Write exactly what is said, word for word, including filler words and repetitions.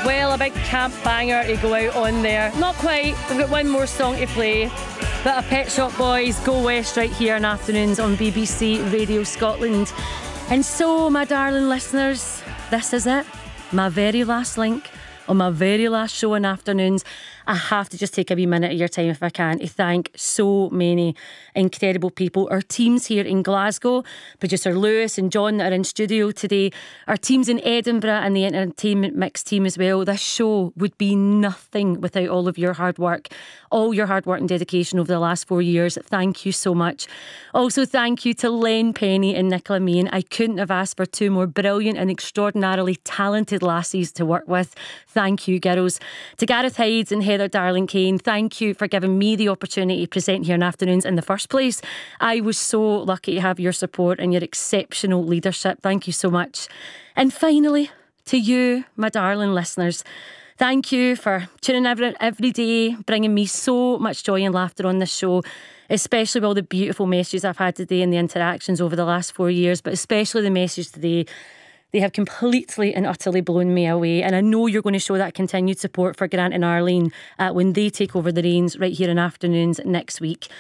Well, a big camp banger to go out on there. Not quite. We've got one more song to play. But a Pet Shop Boys, Go West, right here in afternoons on B B C Radio Scotland. And so, my darling listeners, this is it. My very last link on my very last show in afternoons. I have to just take a wee minute of your time if I can to thank so many incredible people. Our teams here in Glasgow, producer Lewis and John that are in studio today, our teams in Edinburgh and the Entertainment Mix team as well. This show would be nothing without all of your hard work, all your hard work and dedication over the last four years. Thank you so much. Also, thank you to Len Penny and Nicola Meehan. I couldn't have asked for two more brilliant and extraordinarily talented lassies to work with. Thank you, girls. To Gareth Hydes and Heather Darling Kane, thank you for giving me the opportunity to present here in afternoons in the first place. I was so lucky to have your support and your exceptional leadership. Thank you so much. And finally, to you, my darling listeners, thank you for tuning in every, every day, bringing me so much joy and laughter on this show, especially with all the beautiful messages I've had today and the interactions over the last four years, but especially the message today. They have completely and utterly blown me away, and I know you're going to show that continued support for Grant and Arlene uh, when they take over the reins right here in afternoons next week.